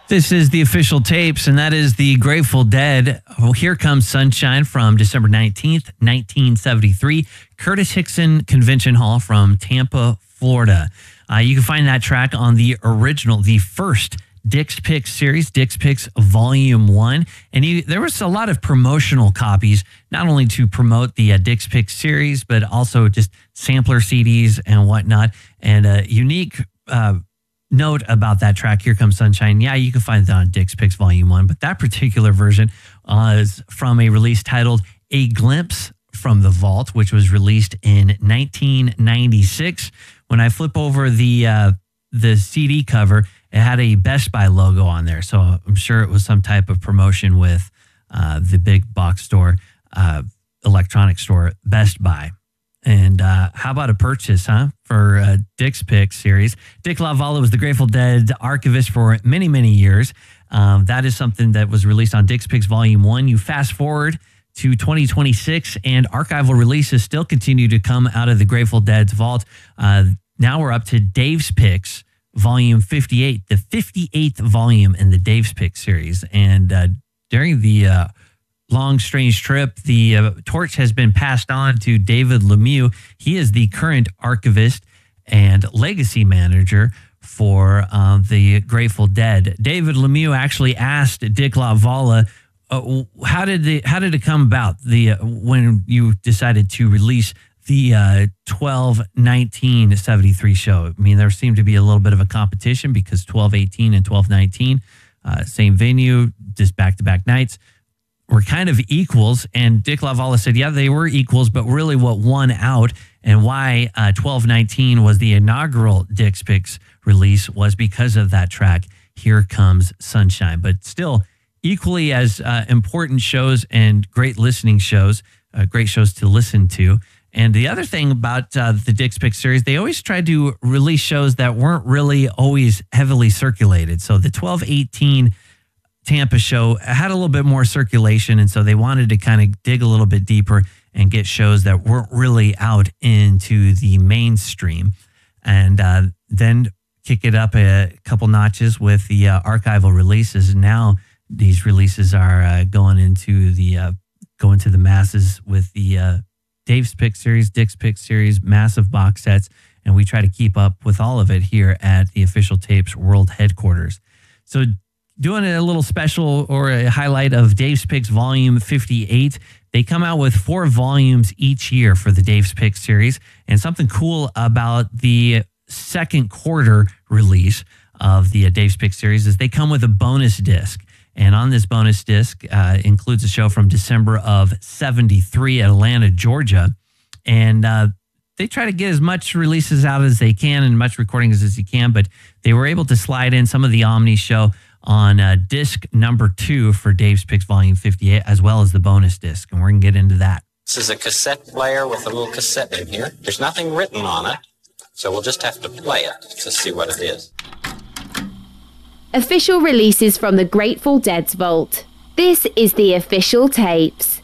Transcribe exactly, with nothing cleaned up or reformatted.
This is the official tapes, and that is the Grateful Dead. Oh, Here Comes Sunshine from December nineteenth, nineteen seventy-three, Curtis Hickson Convention Hall from Tampa, Florida. Uh, you can find that track on the original, the first Dick's Picks series, Dick's Picks Volume one. And he, there was a lot of promotional copies, not only to promote the uh, Dick's Picks series, but also just sampler C Ds and whatnot. And a unique uh, note about that track, Here Comes Sunshine. Yeah, you can find that on Dick's Picks Volume one, but that particular version uh, is from a release titled A Glimpse from the Vault, which was released in nineteen ninety-six. When I flip over the uh, the C D cover, it had a Best Buy logo on there. So I'm sure it was some type of promotion with uh, the big box store, uh, electronic store, Best Buy. And uh, how about a purchase, huh, for uh, Dick's Picks series? Dick LaValle was the Grateful Dead archivist for many, many years. Um, that is something that was released on Dick's Picks Volume one. You fast forward to twenty twenty-six, and archival releases still continue to come out of the Grateful Dead's vault. Uh, now we're up to Dave's Picks Volume fifty-eight, the fifty-eighth volume in the Dave's Picks series. And uh, during the uh, long, strange trip, the uh, torch has been passed on to David Lemieux. He is the current archivist and legacy manager for uh, the Grateful Dead. David Lemieux actually asked Dick LaValle, uh, how did the how did it come about the uh, when you decided to release the uh, twelve nineteen seventy-three show? I mean, there seemed to be a little bit of a competition because twelve eighteen and twelve nineteen, uh, same venue, just back-to-back nights, were kind of equals. And Dick LaValle said, yeah, they were equals, but really what won out and why uh, twelve nineteen was the inaugural Dick's Picks release was because of that track, Here Comes Sunshine. But still, equally as uh, important shows and great listening shows, uh, great shows to listen to. And the other thing about uh, the Dick's Picks series, they always tried to release shows that weren't really always heavily circulated. So the twelve eighteen Tampa show had a little bit more circulation, and so they wanted to kind of dig a little bit deeper and get shows that weren't really out into the mainstream. And uh, then kick it up a couple notches with the uh, archival releases. Now these releases are uh, going into the uh, going to the masses with the uh, Dave's Picks series, Dick's Picks series, massive box sets, and we try to keep up with all of it here at the Official Tapes World Headquarters. So doing a little special or a highlight of Dave's Picks Volume fifty-eight. They come out with four volumes each year for the Dave's Picks series. And something cool about the second quarter release of the uh, Dave's Picks series is they come with a bonus disc. And on this bonus disc uh, includes a show from December of seventy-three at Atlanta, Georgia. And uh, they try to get as much releases out as they can and much recordings as you can, but they were able to slide in some of the Omni show on uh, disc number two for Dave's Picks Volume fifty-eight, as well as the bonus disc. And we're going to get into that. This is a cassette player with a little cassette in here. There's nothing written on it, so we'll just have to play it to see what it is. Official releases from the Grateful Dead's vault. This is the Official Tapes.